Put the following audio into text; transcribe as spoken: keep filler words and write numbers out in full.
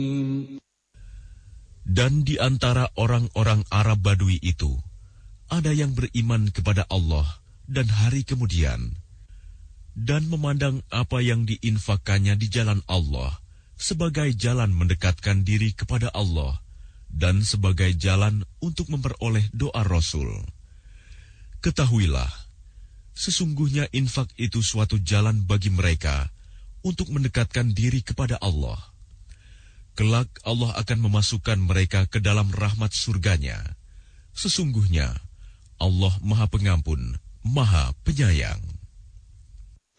Dan di antara orang-orang Arab Badui itu, ada yang beriman kepada Allah dan hari kemudian, dan memandang apa yang diinfakkannya di jalan Allah sebagai jalan mendekatkan diri kepada Allah dan sebagai jalan untuk memperoleh doa Rasul. Ketahuilah, sesungguhnya infak itu suatu jalan bagi mereka untuk mendekatkan diri kepada Allah. Kelak Allah akan memasukkan mereka ke dalam rahmat surganya. Sesungguhnya Allah Maha Pengampun, Maha Penyayang.